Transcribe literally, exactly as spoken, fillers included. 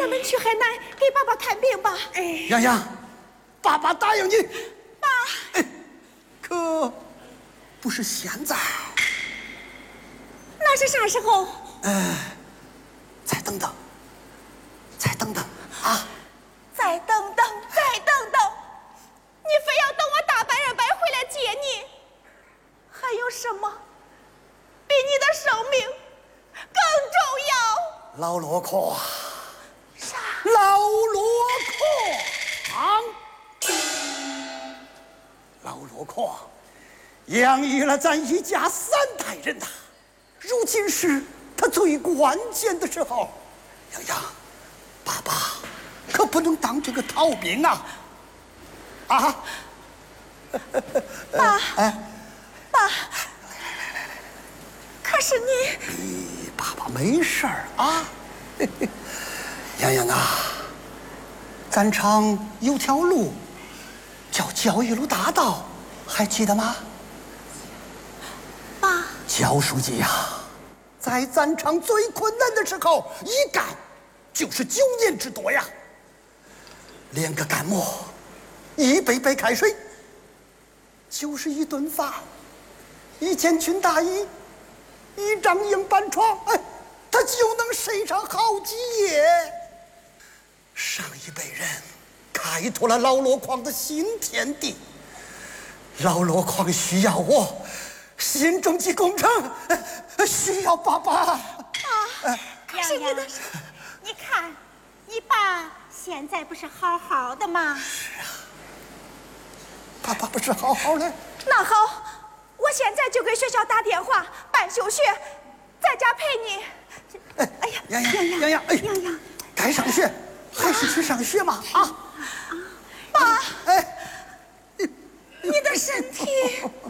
咱们去海南给爸爸看病吧。哎， 洋洋，爸爸答应你。 爸， 哎，可不是现在。 那是啥时候？ 呃，再等等，再等等啊！ 再等等，再等等，你非要等我大半夜白回来接你，还有什么比你的生命更重要？ 老罗阔， 啥？ 老罗阔，老罗阔，养育了咱一家三代人呐，如今是他最关键的时候。洋洋，爸爸可不能当这个逃兵啊！啊！ 爸， 哎， 爸，可是你， 你爸爸没事儿啊。洋洋啊，咱厂有条路叫教育路大道，还记得吗？ 爸， 焦书记呀、啊，在咱厂最困难的时候，一干就是九年之多呀。连个干末，一杯白开水，就是一顿饭，一件军大衣，一张硬板床，哎，他就能睡上好几夜。上一辈人开拓了老箩筐的新天地，老箩筐需要我，新中级工程需要爸爸。 爸，可是你的，你看，你爸现在不是好好的吗？ 是啊，爸爸不是好好的。 那好，我现在就给学校打电话办休学，在家陪你。 哎， 哎呀， 洋洋， 洋洋， 洋洋，哎， 洋洋， 该上学还是去上学嘛啊！